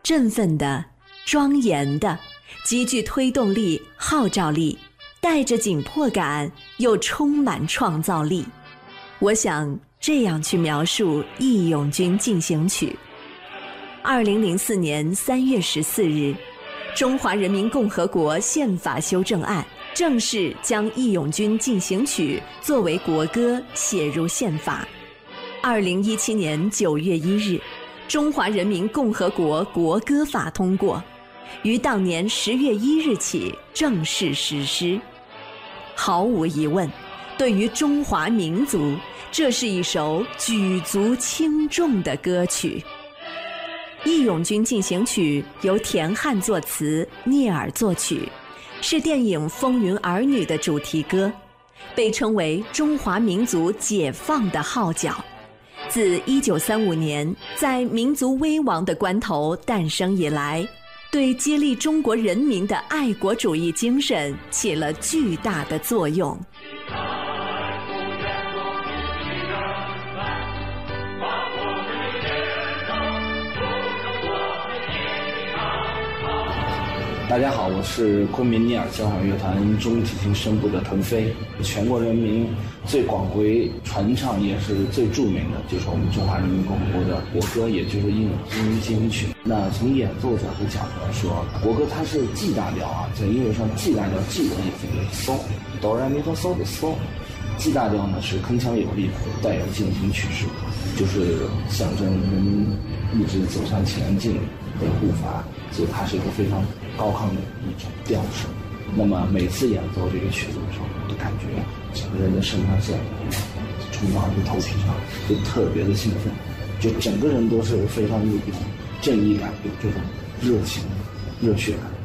振奋的、庄严的，极具推动力、号召力，带着紧迫感，又充满创造力。我想这样去描述《义勇军进行曲》。2004年3月14日，中华人民共和国宪法修正案正式将《义勇军进行曲》作为国歌写入宪法。2017年9月1日，中华人民共和国国歌法通过，于当年10月1日起正式实施。毫无疑问，对于中华民族，这是一首举足轻重的歌曲。《义勇军进行曲》由田汉作词，聂耳作曲，是电影《风云儿女》的主题歌，被称为中华民族解放的号角。自1935年在民族危亡的关头诞生以来，对激励中国人民的爱国主义精神起了巨大的作用。 大家好，我是昆明聂耳交响乐团中提琴声部的腾飞。全国人民最广为传唱也是最著名的，就是我们中华人民共和国的国歌，也就是《义勇军进行曲》。那从演奏者的角度来说，国歌它是 G 大调啊，在音乐上 G 大调 G 的意思就是嗦，哆来咪发嗦的嗦。G 大调呢是铿锵有力的，带有进行曲式，就是象征人民一直走向前进的步伐，所以它是一个非常高亢的一种调式。那么每次演奏这个曲子的时候，就感觉整个人的肾上腺冲到你头皮上，就特别的兴奋，就整个人都是非常有一种正义感，有这种热情、热血感。